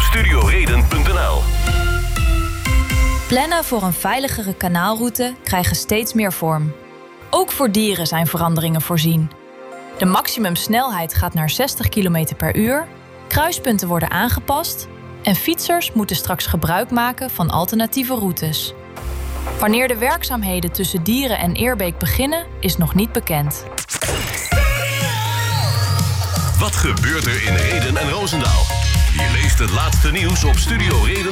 studioreden.nl. Plannen voor een veiligere kanaalroute krijgen steeds meer vorm. Ook voor dieren zijn veranderingen voorzien. De maximumsnelheid gaat naar 60 km per uur, kruispunten worden aangepast en fietsers moeten straks gebruik maken van alternatieve routes. Wanneer de werkzaamheden tussen Dieren en Eerbeek beginnen, is nog niet bekend. Wat gebeurt er in Rheden en Roosendaal? Je leest het laatste nieuws op studioreden.